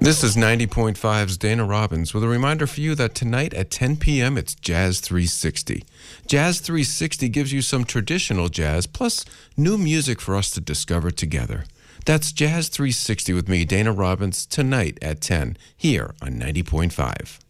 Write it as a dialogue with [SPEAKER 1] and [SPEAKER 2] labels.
[SPEAKER 1] This is 90.5's Dana Robbins with a reminder for you that tonight at 10 p.m. it's Jazz 360. Jazz 360 gives you some traditional jazz plus new music for us to discover together. That's Jazz 360 with me, Dana Robbins, tonight at 10 here on 90.5.